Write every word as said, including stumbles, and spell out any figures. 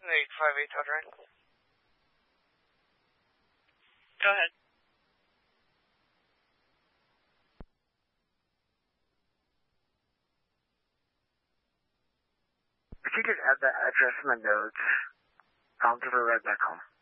eight five eight, Todd Ryan. Go ahead. If you could add that address in the notes, I'll give her right back home.